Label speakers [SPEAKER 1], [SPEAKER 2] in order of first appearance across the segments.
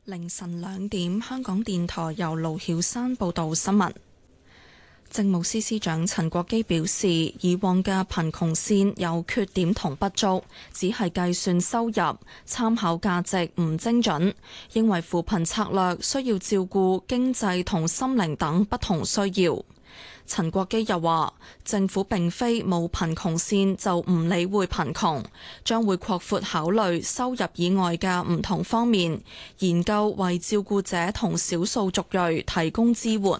[SPEAKER 1] 凌晨2點，香港電台由盧曉山報道新聞。政務司司長陳國基表示，以往嘅貧窮線有缺點同不足，只係計算收入，參考價值唔精準，認為扶貧策略需要照顧經濟同心靈等不同需要。陳國基又話，政府並非冇貧窮線就唔理會貧窮，將會擴闊考慮收入以外嘅唔同方面，研究為照顧者同少數族裔提供支援。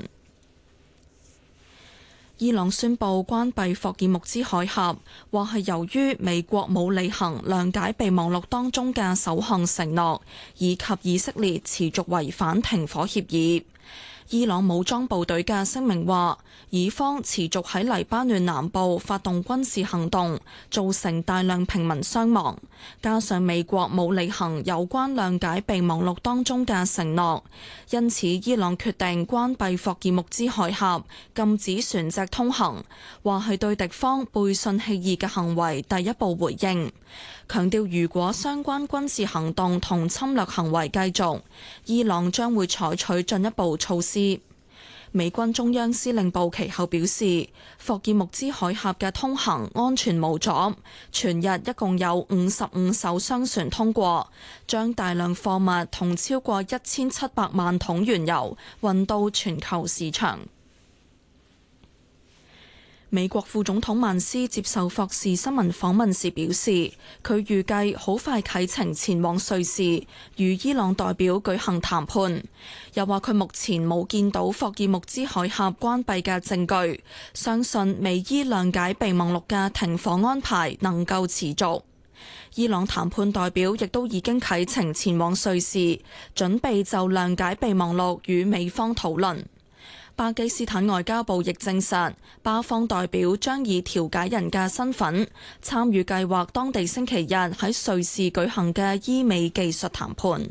[SPEAKER 1] 伊朗宣布關閉霍爾木茲海峽，話係由於美國冇履行諒解備忘錄當中嘅首項承諾，以及以色列持續違反停火協議。伊朗武裝部隊嘅聲明話，以方持續喺黎巴嫩南部發動軍事行動，造成大量平民傷亡，加上美國冇履行有關諒解備忘錄當中嘅承諾，因此伊朗決定關閉霍爾木茲海峽，禁止船隻通行，話係對敵方背信棄義嘅行為第一步回應，強調如果相關軍事行動同侵略行為繼續，伊朗將會採取進一步措施。美軍中央司令部其後表示，霍爾木茲海峽嘅通行安全無阻，全日一共有55艘商船通過，將大量貨物同超過1700萬桶原油運到全球市場。美國副總統曼斯接受霍士新聞訪問時表示，佢預計好快啟程前往瑞士，與伊朗代表舉行談判。又話佢目前冇見到霍爾木茲海峽關閉嘅證據，相信美伊諒解備忘錄嘅停火安排能夠持續。伊朗談判代表亦都已經啟程前往瑞士，準備就諒解備忘錄與美方討論。巴基斯坦外交部亦證實，巴方代表將以調解人嘅身份參與計劃當地星期日喺瑞士舉行嘅伊美技術談判。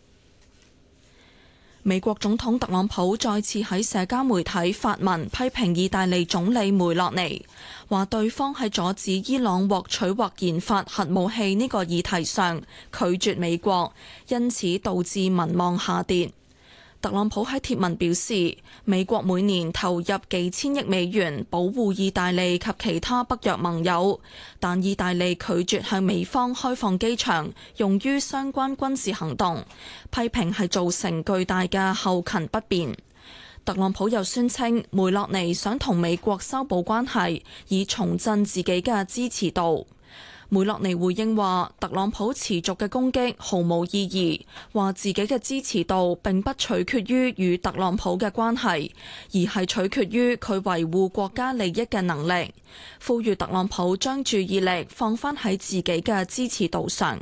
[SPEAKER 1] 美國總統特朗普再次喺社交媒體發文批評意大利總理梅洛尼，話對方喺阻止伊朗獲取或研發核武器呢個議題上拒絕美國，因此導致民望下跌。特朗普喺貼文表示，美國每年投入幾千億美元保護意大利及其他北約盟友，但意大利拒絕向美方開放機場用於相關軍事行動，批評係造成巨大嘅後勤不便。特朗普又宣稱梅洛尼想同美國修補關係，以重振自己嘅支持度。梅洛尼回應話，特朗普持續嘅攻擊毫無意義，話自己嘅支持度並不取決於與特朗普嘅關係，而係取決於佢維護國家利益嘅能力，呼籲特朗普將注意力放返喺自己嘅支持度上。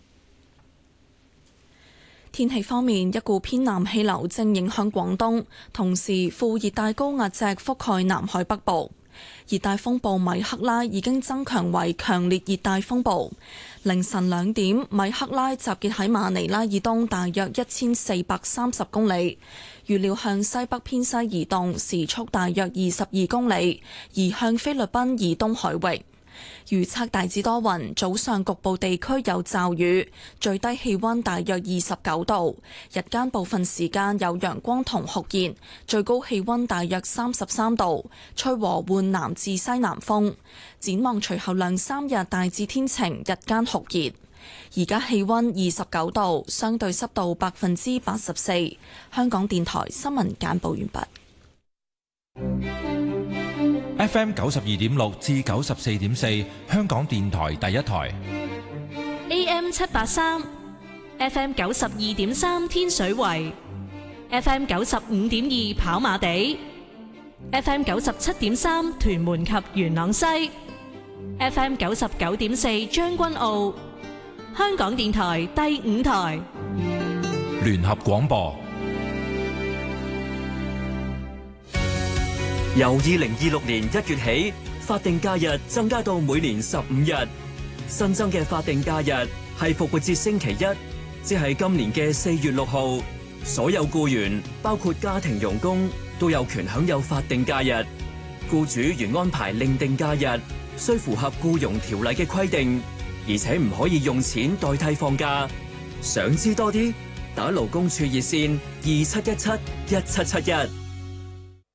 [SPEAKER 1] 天氣方面，一股偏南氣流正影響廣東，同時副熱帶高壓脊覆蓋南海北部。熱帶風暴米克拉已經增強為強烈熱帶風暴。凌晨2點，米克拉集結喺馬尼拉以東大約1430公里，預料向西北偏西移動，時速大約22公里，移向菲律賓以東海域。預測大致多雲，早上局部地區有驟雨，最低氣溫大約29度，日間部分時間有陽光同酷熱，最高氣溫大約33度，吹和緩南至西南風。展望隨後2-3日大致天晴，日間酷熱。而家氣溫29度，相對濕度84%。香港電台新聞簡報完畢。
[SPEAKER 2] FM 92.6至94.4，香港電台第一台。
[SPEAKER 3] AM 783 ，FM 92.3天水圍，FM 95.2跑馬地，FM 97.3屯門及元朗西，FM 99.4將軍澳。香港電台第5台
[SPEAKER 2] 聯合廣播。
[SPEAKER 4] 由2026年1月起，法定假日增加到每年15日。新增嘅法定假日係復活節星期一，即係今年嘅4月6號。所有僱員，包括家庭傭工，都有權享有法定假日。僱主原安排另定假日，需符合僱傭條例嘅規定，而且唔可以用錢代替放假。想知多啲， 打勞工處熱線27171771。